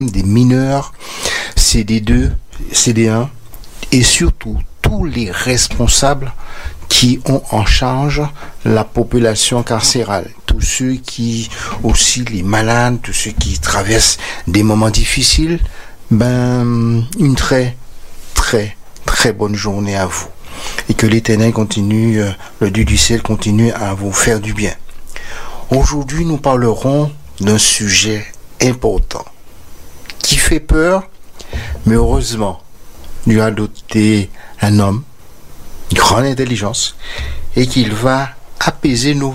des mineurs, CD2, CD1 et surtout tous les responsables qui ont en charge la population carcérale, tous ceux qui, aussi les malades, tous ceux qui traversent des moments difficiles, une très bonne journée à vous. Et que l'Éternel continue, le Dieu du ciel continue à vous faire du bien. Aujourd'hui, nous parlerons d'un sujet important qui fait peur, mais heureusement, Dieu a doté un homme, grande intelligence, et qu'il va apaiser nos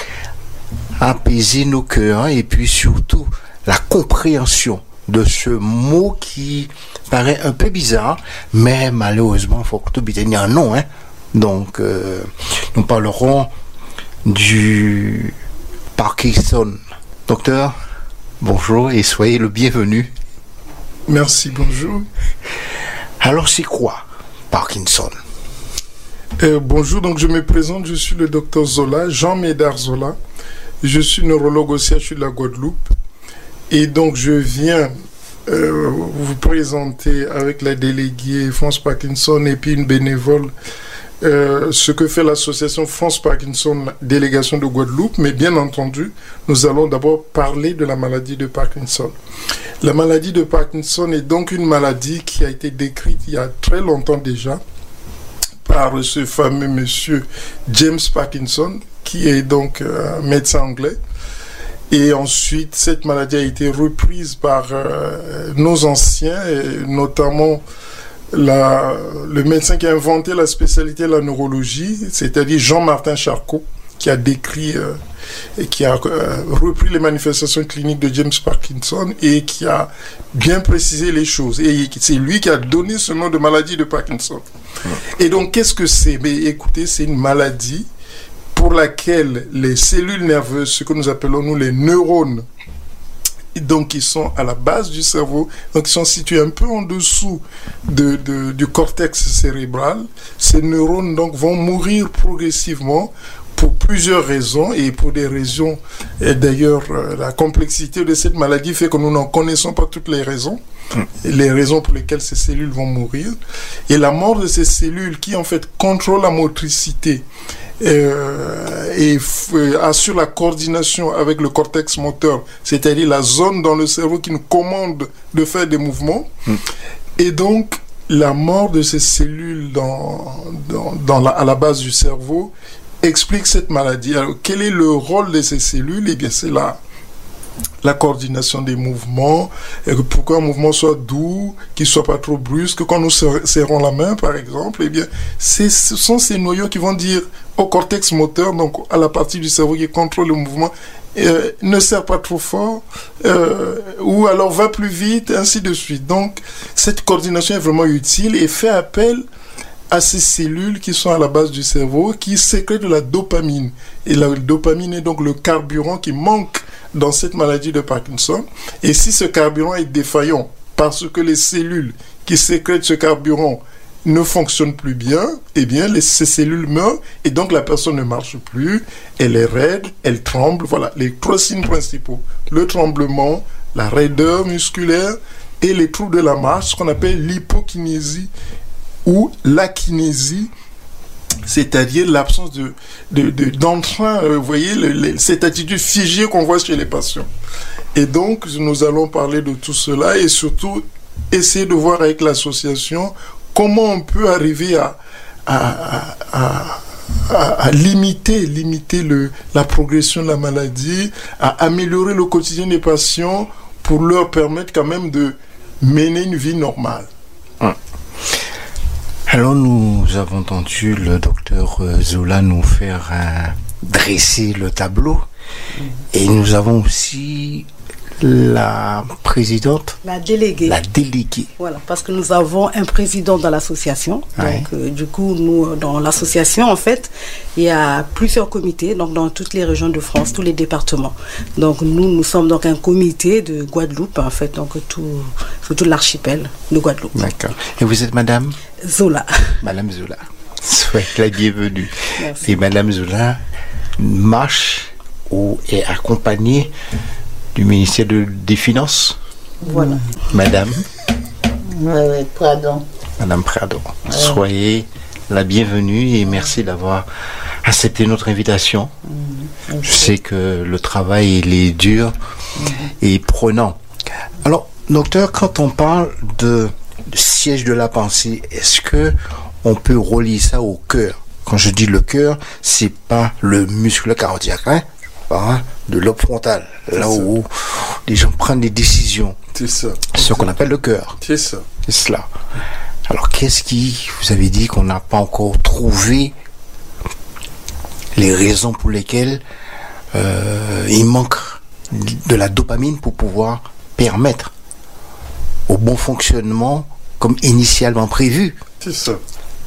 cœurs et puis surtout la compréhension de ce mot qui paraît un peu bizarre, mais malheureusement, il faut que tout ait un nom. Donc, nous parlerons du Parkinson. Docteur, bonjour et soyez le bienvenu. Merci, bonjour. Alors, c'est quoi Parkinson? Bonjour, donc je me présente, je suis le docteur Zola, Jean Médard Zola. Je suis neurologue au CHU de la Guadeloupe. Et donc je viens vous présenter avec la déléguée France Parkinson et puis une bénévole ce que fait l'association France Parkinson, délégation de Guadeloupe. Mais bien entendu, nous allons d'abord parler de la maladie de Parkinson. La maladie de Parkinson est donc une maladie qui a été décrite il y a très longtemps déjà par ce fameux monsieur James Parkinson, qui est donc un médecin anglais. Et ensuite, cette maladie a été reprise par nos anciens, et notamment le médecin qui a inventé la spécialité de la neurologie, c'est-à-dire Jean-Martin Charcot, qui a décrit et qui a repris les manifestations cliniques de James Parkinson et qui a bien précisé les choses. Et c'est lui qui a donné ce nom de maladie de Parkinson. Et donc, qu'est-ce que c'est? Mais écoutez, c'est une maladie pour laquelle les cellules nerveuses, ce que nous appelons nous les neurones, donc qui sont à la base du cerveau, donc qui sont situés un peu en dessous du cortex cérébral, ces neurones donc vont mourir progressivement pour plusieurs raisons et pour des raisons, et d'ailleurs la complexité de cette maladie fait que nous n'en connaissons pas toutes les raisons pour lesquelles ces cellules vont mourir. Et la mort de ces cellules qui en fait contrôlent la motricité et assure la coordination avec le cortex moteur, c'est-à-dire la zone dans le cerveau qui nous commande de faire des mouvements. Et donc la mort de ces cellules à la base du cerveau explique cette maladie. Alors, quel est le rôle de ces cellules? Eh bien, c'est la coordination des mouvements, et pour qu'un mouvement soit doux, qu'il ne soit pas trop brusque. Quand nous serrons la main, par exemple, eh bien, ce sont ces noyaux qui vont dire au cortex moteur, donc à la partie du cerveau qui contrôle le mouvement, ne serre pas trop fort, ou alors va plus vite, ainsi de suite. Donc, cette coordination est vraiment utile et fait appel à ces cellules qui sont à la base du cerveau, qui sécrètent de la dopamine. Et la dopamine est donc le carburant qui manque dans cette maladie de Parkinson. Et si ce carburant est défaillant, parce que les cellules qui sécrètent ce carburant ne fonctionnent plus bien, eh bien, ces cellules meurent, et donc la personne ne marche plus, elle est raide, elle tremble. Voilà, les trois signes principaux. Le tremblement, la raideur musculaire et les troubles de la marche, ce qu'on appelle l'hypokinésie ou l'akinésie, c'est-à-dire l'absence d'entrain, vous voyez, cette attitude figée qu'on voit chez les patients. Et donc, nous allons parler de tout cela et surtout essayer de voir avec l'association comment on peut arriver à limiter la progression de la maladie, à améliorer le quotidien des patients pour leur permettre quand même de mener une vie normale. Alors nous avons entendu le docteur Zola nous faire dresser le tableau et nous avons aussi la présidente, la déléguée. Voilà, parce que nous avons un président dans l'association. Ouais. Donc, du coup, nous, dans l'association, en fait, il y a plusieurs comités, donc dans toutes les régions de France, tous les départements. Donc, nous sommes donc un comité de Guadeloupe, en fait, donc sur tout l'archipel de Guadeloupe. D'accord. Et vous êtes Madame Zola. Madame Zola. Soyez la bienvenue. Merci. Et Madame Zola marche ou est accompagnée du ministère des Finances. Voilà. Madame Prado. Madame Prado, soyez la bienvenue et merci d'avoir accepté notre invitation. Je sais que le travail il est dur et prenant. Alors, docteur, quand on parle de siège de la pensée, est-ce que on peut relier ça au cœur? Quand je dis le cœur, c'est pas le muscle cardiaque, de lobe frontal, là où les gens prennent des décisions. C'est ça. Ce qu'on appelle le cœur. C'est ça. C'est cela. Alors, qu'est-ce qui, vous avez dit qu'on n'a pas encore trouvé les raisons pour lesquelles il manque de la dopamine pour pouvoir permettre au bon fonctionnement comme initialement prévu. C'est ça.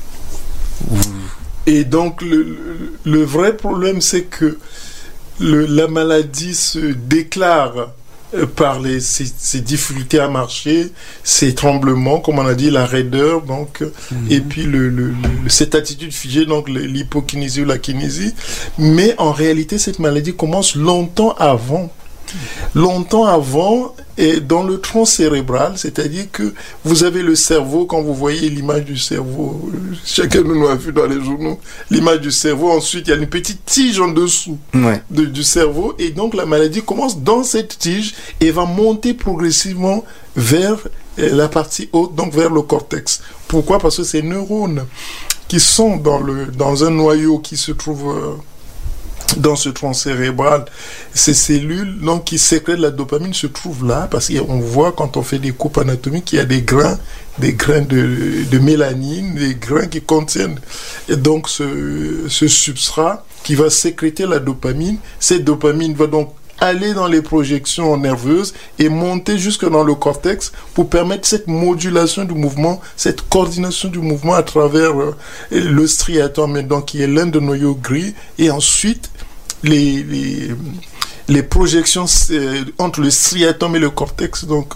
Et donc, le vrai problème, c'est que la maladie se déclare par ces difficultés à marcher, ces tremblements, comme on a dit, la raideur, donc, et puis cette attitude figée, donc l'hypokinésie ou la kinésie. Mais en réalité, cette maladie commence longtemps avant, et dans le tronc cérébral, c'est-à-dire que vous avez le cerveau, quand vous voyez l'image du cerveau, chacun de nous a vu dans les journaux, l'image du cerveau, ensuite il y a une petite tige en dessous du cerveau, et donc la maladie commence dans cette tige et va monter progressivement vers la partie haute, donc vers le cortex. Pourquoi? Parce que ces neurones qui sont dans un noyau qui se trouve dans ce tronc cérébral, ces cellules donc, qui sécrètent la dopamine se trouvent là, parce qu'on voit quand on fait des coupes anatomiques qu'il y a des grains de mélanine, des grains qui contiennent et donc ce substrat qui va sécréter la dopamine. Cette dopamine va donc aller dans les projections nerveuses et monter jusque dans le cortex pour permettre cette modulation du mouvement, cette coordination du mouvement à travers le striatum, donc qui est l'un des noyaux gris, et ensuite les projections entre le striatum et le cortex, donc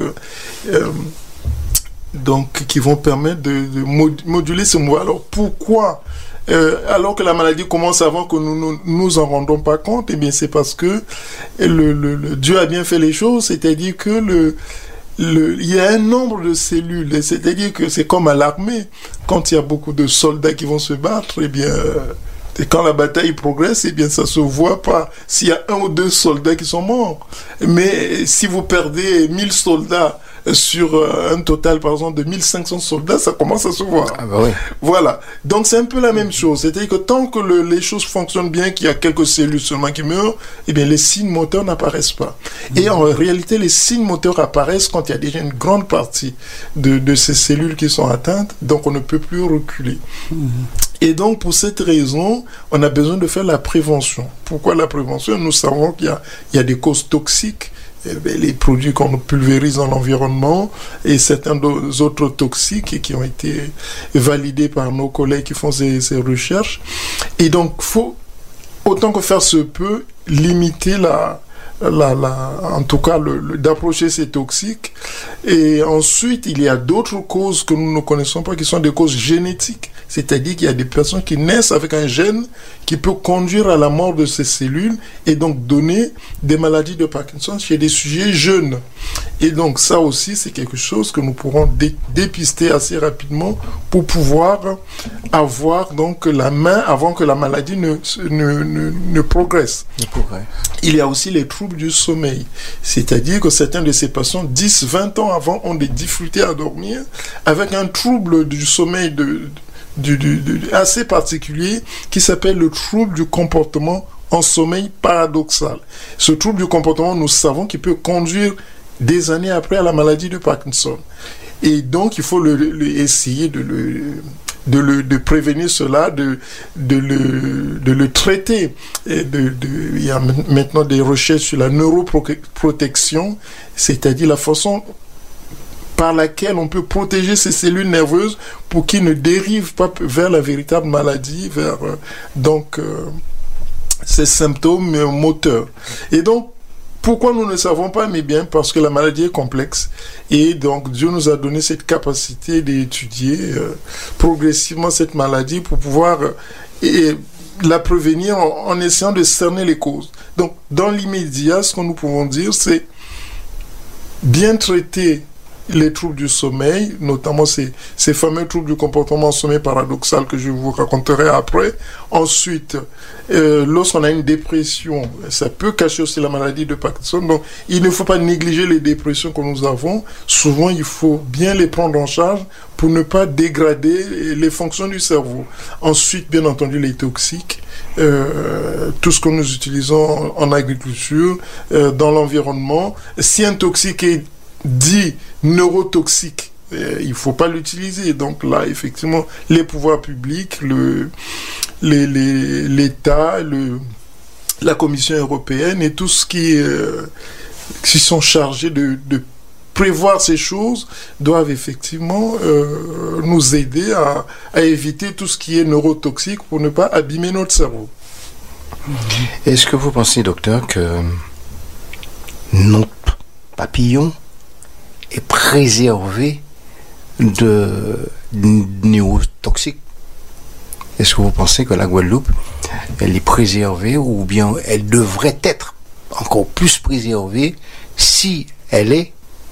qui vont permettre de moduler ce mouvement. Alors pourquoi alors que la maladie commence avant que nous nous en rendons pas compte? Eh bien, c'est parce que Dieu a bien fait les choses, c'est-à-dire que il y a un nombre de cellules, c'est-à-dire que c'est comme à l'armée, quand il y a beaucoup de soldats qui vont se battre, eh bien, et quand la bataille progresse, eh bien, ça se voit pas s'il y a 1 ou 2 soldats qui sont morts. Mais si vous perdez 1000 soldats sur un total, par exemple, de 1500 soldats, ça commence à se voir. Ah bah oui. Voilà. Donc, c'est un peu la même chose. C'est-à-dire que tant que les choses fonctionnent bien, qu'il y a quelques cellules seulement qui meurent, eh bien, les signes moteurs n'apparaissent pas. Et en réalité, les signes moteurs apparaissent quand il y a déjà une grande partie de ces cellules qui sont atteintes, donc on ne peut plus reculer. Et donc, pour cette raison, on a besoin de faire la prévention. Pourquoi la prévention? Nous savons qu'il y a des causes toxiques, les produits qu'on pulvérise dans l'environnement et certains autres toxiques qui ont été validés par nos collègues qui font ces recherches. Et donc, il faut, autant que faire se peut, limiter en tout cas, d'approcher ces toxiques. Et ensuite, il y a d'autres causes que nous ne connaissons pas, qui sont des causes génétiques. C'est-à-dire qu'il y a des personnes qui naissent avec un gène qui peut conduire à la mort de ces cellules et donc donner des maladies de Parkinson chez des sujets jeunes. Et donc ça aussi, c'est quelque chose que nous pourrons dépister assez rapidement pour pouvoir avoir donc la main avant que la maladie ne progresse. Il y a aussi les troubles du sommeil. C'est-à-dire que certains de ces patients, 10-20 ans avant, ont des difficultés à dormir avec un trouble du sommeil assez particulier qui s'appelle le trouble du comportement en sommeil paradoxal. Ce trouble du comportement, nous savons qu'il peut conduire des années après à la maladie de Parkinson. Et donc, il faut essayer de prévenir cela, de le traiter. Il y a maintenant des recherches sur la neuroprotection, c'est-à-dire la façon par laquelle on peut protéger ces cellules nerveuses pour qu'ils ne dérivent pas vers la véritable maladie, vers ces symptômes moteurs. Et donc, pourquoi nous ne savons pas? Mais bien parce que la maladie est complexe. Et donc, Dieu nous a donné cette capacité d'étudier progressivement cette maladie pour pouvoir la prévenir en essayant de cerner les causes. Donc, dans l'immédiat, ce que nous pouvons dire, c'est bien traiter les troubles du sommeil, notamment ces fameux troubles du comportement en sommeil paradoxal que je vous raconterai après. Ensuite, lorsqu'on a une dépression, ça peut cacher aussi la maladie de Parkinson. Donc, il ne faut pas négliger les dépressions que nous avons. Souvent, il faut bien les prendre en charge pour ne pas dégrader les fonctions du cerveau. Ensuite, bien entendu, les toxiques. Tout ce que nous utilisons en agriculture, dans l'environnement. Si un toxique est dit neurotoxique, il ne faut pas l'utiliser. Donc là, effectivement, les pouvoirs publics, l'État, la Commission européenne et tout ce qui sont chargés de prévoir ces choses doivent effectivement nous aider à éviter tout ce qui est neurotoxique pour ne pas abîmer notre cerveau. Est-ce que vous pensez, docteur, que notre papillon est préservé de neurotoxiques? Est-ce que vous pensez que la Guadeloupe, elle est préservée, ou bien elle devrait être encore plus préservée si elle est,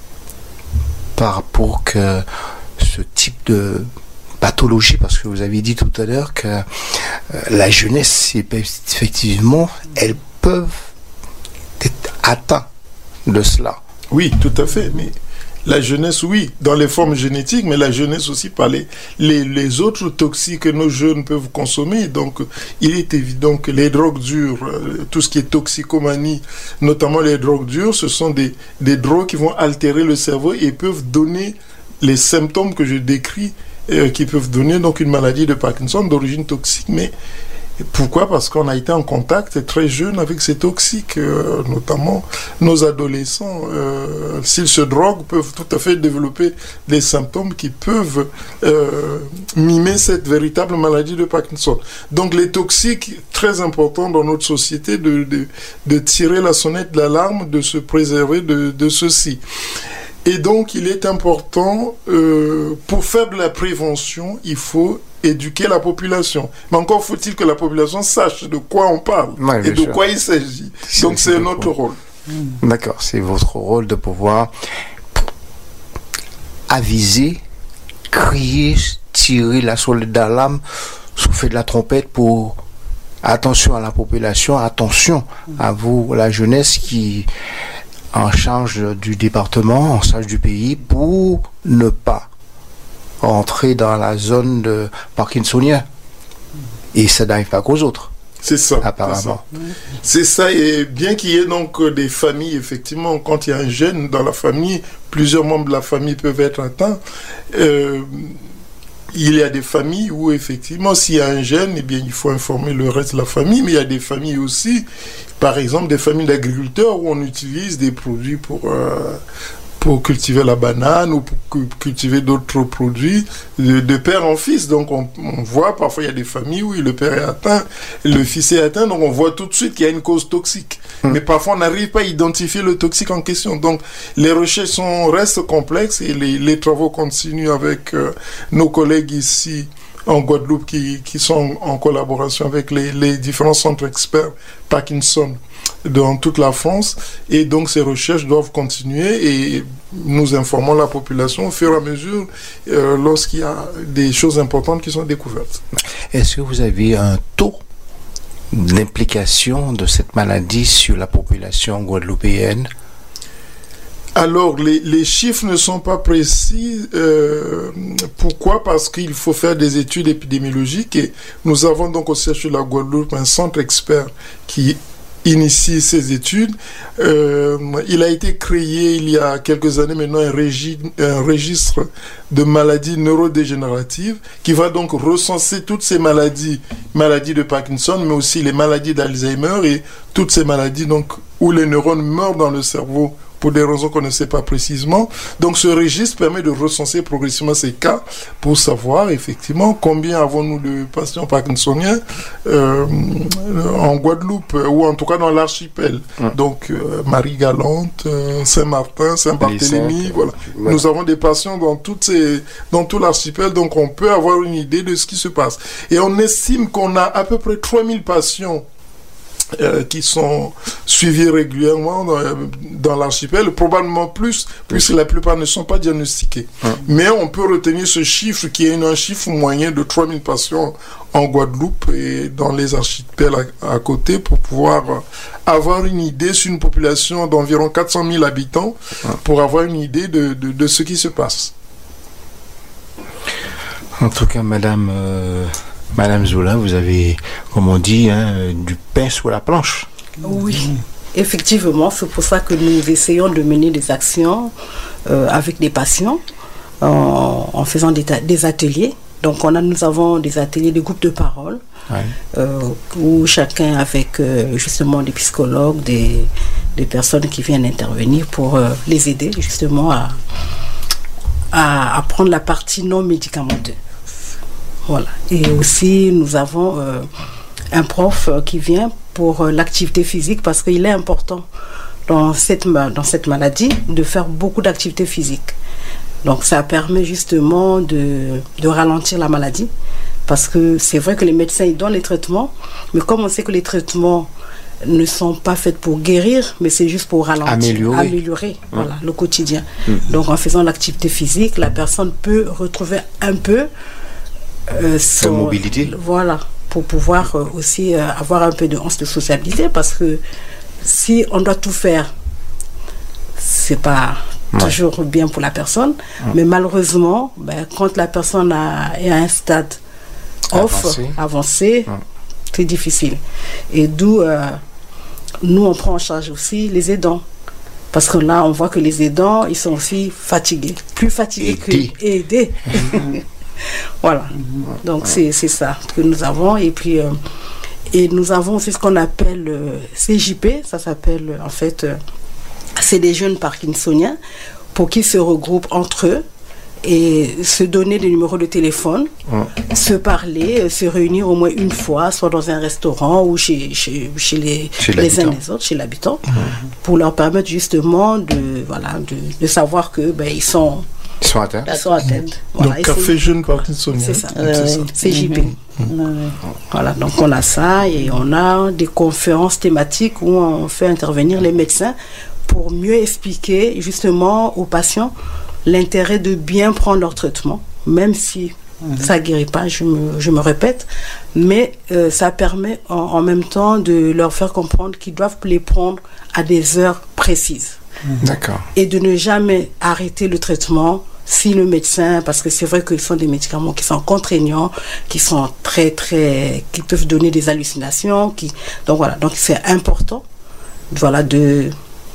pour que ce type de pathologie, parce que vous avez dit tout à l'heure que la jeunesse, effectivement, elles peuvent être atteintes de cela. Oui, tout à fait, mais la jeunesse, oui, dans les formes génétiques, mais la jeunesse aussi par les autres toxiques que nos jeunes peuvent consommer. Donc, il est évident que les drogues dures, tout ce qui est toxicomanie, notamment les drogues dures, ce sont des drogues qui vont altérer le cerveau et peuvent donner les symptômes que je décris, qui peuvent donner donc une maladie de Parkinson d'origine toxique. Mais pourquoi? Parce qu'on a été en contact très jeune avec ces toxiques, notamment nos adolescents. S'ils se droguent, peuvent tout à fait développer des symptômes qui peuvent mimer cette véritable maladie de Parkinson. Donc les toxiques, très important dans notre société de tirer la sonnette d'alarme, de se préserver de ceci. Et donc il est important, pour faire de la prévention, il faut éduquer la population. Mais encore faut-il que la population sache de quoi on parle, et de quoi il s'agit. Donc c'est notre rôle. D'accord, c'est votre rôle de pouvoir aviser, crier, tirer la sonnette d'alarme, souffler de la trompette pour attention à la population, attention à vous, la jeunesse qui en charge du département, en charge du pays, pour ne pas entrer dans la zone de parkinsonien. Et ça n'arrive pas qu'aux autres. C'est ça. Apparemment. C'est ça. Et bien qu'il y ait donc des familles, effectivement, quand il y a un gène dans la famille, plusieurs membres de la famille peuvent être atteints. Il y a des familles où, effectivement, s'il y a un gène, eh bien, il faut informer le reste de la famille. Mais il y a des familles aussi, par exemple, des familles d'agriculteurs où on utilise des produits pour cultiver la banane ou pour cultiver d'autres produits de père en fils. Donc on voit parfois il y a des familles où le père est atteint, le fils est atteint, donc on voit tout de suite qu'il y a une cause toxique. Mais parfois on n'arrive pas à identifier le toxique en question. Donc les recherches restent complexes et les travaux continuent avec nos collègues ici en Guadeloupe qui sont en collaboration avec les différents centres experts Parkinson dans toute la France, et donc ces recherches doivent continuer et nous informons la population au fur et à mesure lorsqu'il y a des choses importantes qui sont découvertes. Est-ce que vous avez un taux d'implication de cette maladie sur la population guadeloupéenne? Alors, les chiffres ne sont pas précis. Pourquoi? Parce qu'il faut faire des études épidémiologiques et nous avons donc au CHU de la Guadeloupe un centre expert qui initie ces études. Il a été créé il y a quelques années maintenant un registre de maladies neurodégénératives qui va donc recenser toutes ces maladies de Parkinson, mais aussi les maladies d'Alzheimer et toutes ces maladies donc où les neurones meurent dans le cerveau pour des raisons qu'on ne sait pas précisément. Donc ce registre permet de recenser progressivement ces cas pour savoir effectivement combien avons-nous de patients parkinsoniens en Guadeloupe, ou en tout cas dans l'archipel. Donc Marie-Galante, Saint-Martin, Saint-Barthélemy, voilà. Nous avons des patients dans tout l'archipel, donc on peut avoir une idée de ce qui se passe. Et on estime qu'on a à peu près 3000 patients qui sont suivis régulièrement dans l'archipel, probablement plus, puisque la plupart ne sont pas diagnostiqués. Mais on peut retenir ce chiffre qui est un chiffre moyen de 3000 patients en Guadeloupe et dans les archipels à côté pour pouvoir avoir une idée sur une population d'environ 400 000 habitants, pour avoir une idée de ce qui se passe. En tout cas, Madame Zola, vous avez, comme on dit, du pain sur la planche. Oui, effectivement, c'est pour ça que nous essayons de mener des actions avec des patients en faisant des ateliers. Donc nous avons des ateliers, des groupes de parole, où chacun avec justement des psychologues, des personnes qui viennent intervenir pour les aider justement à prendre la partie non médicamenteuse. Voilà. Et aussi, nous avons un prof qui vient pour l'activité physique, parce qu'il est important dans cette maladie de faire beaucoup d'activité physique. Donc ça permet justement de ralentir la maladie, parce que c'est vrai que les médecins ils donnent les traitements, mais comme on sait que les traitements ne sont pas faits pour guérir, mais c'est juste pour ralentir, améliorer voilà, le quotidien. Donc en faisant l'activité physique, la personne peut retrouver un peu son mobilité. Voilà, pour pouvoir aussi avoir un peu de sociabilité, parce que si on doit tout faire, c'est pas toujours bien pour la personne, mais malheureusement, quand la personne est à un stade avancé, c'est difficile. Et d'où nous on prend en charge aussi les aidants, parce que là on voit que les aidants ils sont aussi fatigués, plus fatigués que aidés. Voilà, donc c'est ça que nous avons. Et puis et nous avons aussi ce qu'on appelle CJP, ça s'appelle en fait c'est des jeunes parkinsoniens, pour qu'ils se regroupent entre eux et se donner des numéros de téléphone, se parler, se réunir au moins une fois, soit dans un restaurant ou chez les uns les autres, chez l'habitant, pour leur permettre justement de savoir que ils sont atteints. Voilà, donc café jeune parkinsonien. C'est ça, CJP. Voilà, donc on a ça, et on a des conférences thématiques où on fait intervenir les médecins pour mieux expliquer justement aux patients l'intérêt de bien prendre leur traitement, même si ça ne guérit pas, je me répète, mais ça permet en même temps de leur faire comprendre qu'ils doivent les prendre à des heures précises. D'accord. Et de ne jamais arrêter le traitement si le médecin, parce que c'est vrai qu'ils sont des médicaments qui sont contraignants, qui sont qui peuvent donner des hallucinations, donc voilà, donc c'est important, voilà, de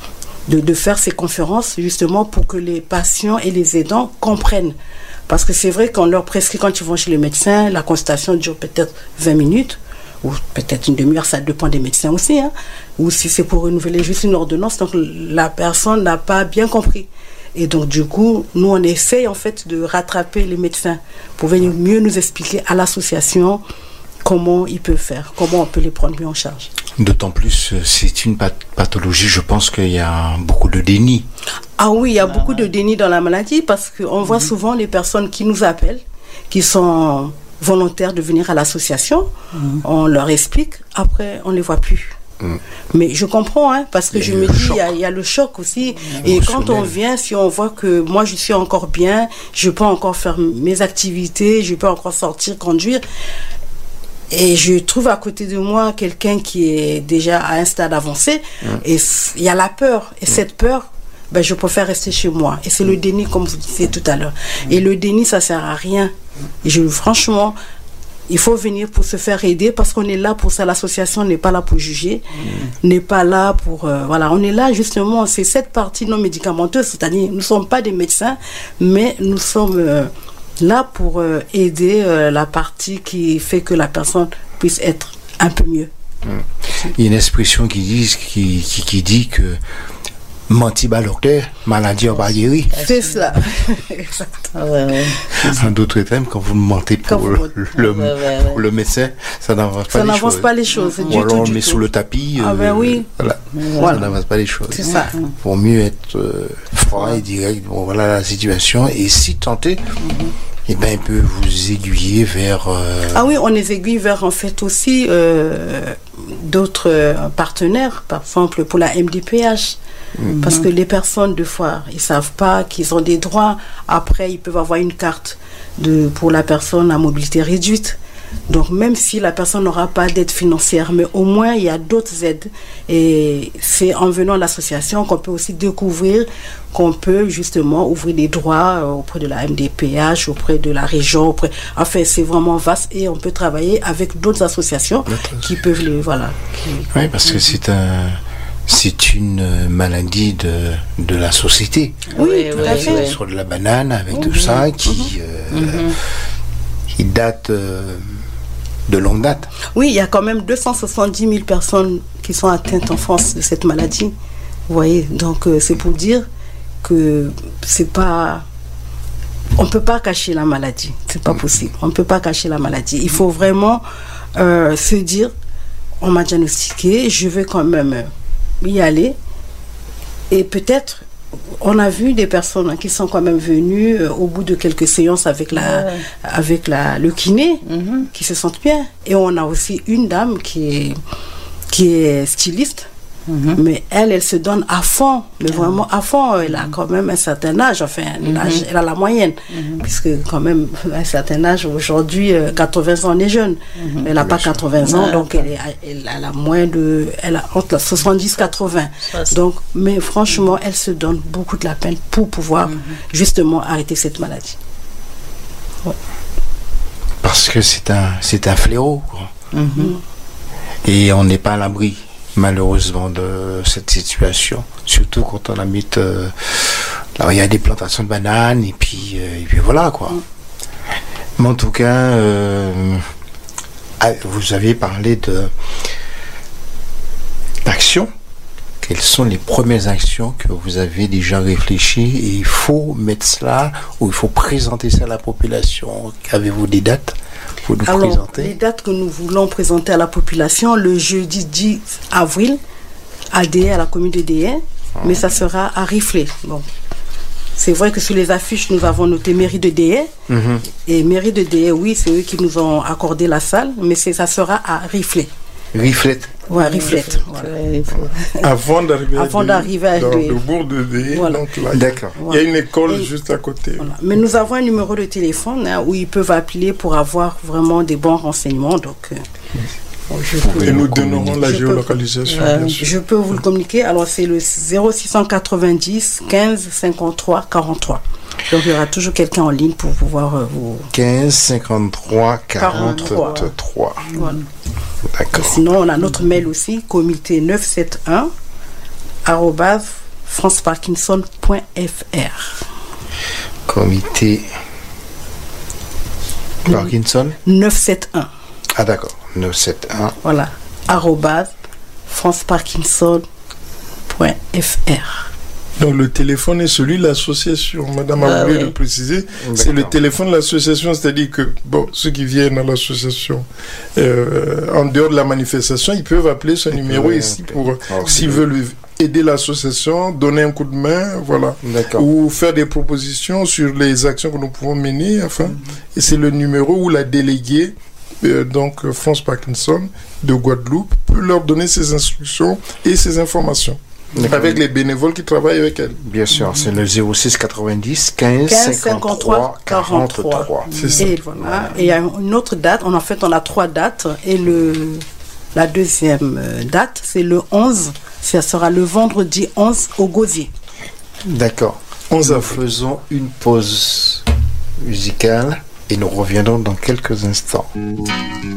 faire ces conférences justement pour que les patients et les aidants comprennent. Parce que c'est vrai qu'on leur prescrit, quand ils vont chez le médecin, la consultation dure peut-être 20 minutes, ou peut-être une demi-heure, ça dépend des médecins aussi, ou si c'est pour renouveler juste une ordonnance, donc la personne n'a pas bien compris. Et donc du coup, nous on essaye en fait de rattraper les médecins pour venir mieux nous expliquer à l'association comment ils peuvent faire, comment on peut les prendre mieux en charge. D'autant plus, c'est une pathologie, je pense qu'il y a beaucoup de déni. Ah oui, il y a beaucoup de déni dans la maladie, parce qu'on voit souvent les personnes qui nous appellent, qui sont volontaires de venir à l'association, on leur explique, après on ne les voit plus. Mais je comprends, parce que je me dis, il y a le choc aussi. Et quand on vient, si on voit que moi je suis encore bien, je peux encore faire mes activités, je peux encore sortir, conduire, et je trouve à côté de moi quelqu'un qui est déjà à un stade avancé, et il y a la peur, et cette peur, je préfère rester chez moi. Et c'est le déni, comme vous disiez tout à l'heure. Et le déni, ça sert à rien. Et franchement, il faut venir pour se faire aider, parce qu'on est là pour ça. L'association n'est pas là pour juger, n'est pas là pour... on est là justement, c'est cette partie non médicamenteuse, c'est-à-dire nous ne sommes pas des médecins, mais nous sommes là pour aider la partie qui fait que la personne puisse être un peu mieux. Il y a une expression qui dit que menti par docteur, maladie en pas guéri. C'est ça. En d'autres termes, quand vous mentez pour le médecin, ça n'avance pas les choses. Ou alors on le met sous le tapis. Ça n'avance pas les choses. C'est ça. Pour mieux être froid et direct, voilà la situation. Et si tenté, il peut vous aiguiller vers... Ah oui, on les aiguille vers en fait aussi d'autres partenaires, par exemple pour la MDPH. Parce que les personnes, des fois, ils ne savent pas qu'ils ont des droits. Après, ils peuvent avoir une carte pour la personne à mobilité réduite. Donc, même si la personne n'aura pas d'aide financière, mais au moins, il y a d'autres aides. Et c'est en venant à l'association qu'on peut aussi découvrir qu'on peut justement ouvrir des droits auprès de la MDPH, auprès de la région. Enfin, c'est vraiment vaste et on peut travailler avec d'autres associations qui peuvent les... Voilà. Oui, parce que c'est une maladie de la société. Oui, tout à fait. Sur de la banane, avec tout ça, qui date de longue date. Oui, il y a quand même 270 000 personnes qui sont atteintes en France de cette maladie. Vous voyez, donc c'est pour dire que c'est pas... On ne peut pas cacher la maladie. C'est pas possible. On ne peut pas cacher la maladie. Il faut vraiment se dire, on m'a diagnostiqué, je vais quand même... y aller, et peut-être on a vu des personnes qui sont quand même venues au bout de quelques séances avec le kiné, qui se sentent bien. Et on a aussi une dame qui est styliste, mais elle se donne à fond, mais vraiment à fond. Elle a quand même un certain âge, enfin elle a la moyenne, puisque quand même un certain âge aujourd'hui, 80 ans, on est jeune, mais elle n'a pas 80 ans, donc elle a moins de, elle a entre 70 80. Donc, mais franchement, elle se donne beaucoup de la peine pour pouvoir justement arrêter cette maladie. Ouais. Parce que c'est un fléau, quoi. Et on n'est pas à l'abri, malheureusement, de cette situation, surtout quand on habite là, il y a des plantations de bananes et puis voilà, quoi. Mais en tout cas, vous avez parlé d'actions. Quelles sont les premières actions que vous avez déjà réfléchies, et il faut mettre cela, ou il faut présenter ça à la population? Avez-vous des dates pour nous présenter? Les dates que nous voulons présenter à la population, le jeudi 10 avril, à Déhé, à la commune de Déhé, mais ça sera à Riflé. Bon. C'est vrai que sur les affiches, nous avons noté mairie de Déhé, et mairie de Déhé, oui, c'est eux qui nous ont accordé la salle, mais ça sera à Riflé. Riflette. Ouais, Riflette. Voilà. Avant d'arriver à dans le bourg de Déhé, voilà. donc là, D'accord. Il y a une école juste à côté. Voilà. Mais nous avons un numéro de téléphone où ils peuvent appeler pour avoir vraiment des bons renseignements. Donc, et nous donnerons la géolocalisation, bien sûr. Je peux vous le communiquer. Alors, c'est le 0690 15 53 43. Donc, il y aura toujours quelqu'un en ligne pour pouvoir vous... 15 53 43. Voilà. D'accord. Sinon, on a notre mail aussi, comité 971 @franceparkinson.fr. Comité Parkinson 971. Ah d'accord, 971. Voilà, @franceparkinson.fr. Donc le téléphone est celui de l'association. Madame a oublié de préciser. C'est le téléphone de l'association, c'est-à-dire que ceux qui viennent à l'association en dehors de la manifestation, ils peuvent appeler ce numéro ici pour s'ils veulent aider l'association, donner un coup de main, voilà, ou faire des propositions sur les actions que nous pouvons mener. Enfin, et c'est le numéro où la déléguée, donc France Parkinson de Guadeloupe, peut leur donner ses instructions et ses informations. Avec les bénévoles qui travaillent avec elle. Bien sûr, c'est le 06 90 15 53 43. C'est ça. Et voilà. Et il y a une autre date. En fait, on a 3 dates. Et la deuxième date, c'est le 11. Ça sera le vendredi 11 au Gosier. D'accord. Nous faisons une pause musicale et nous reviendrons dans quelques instants.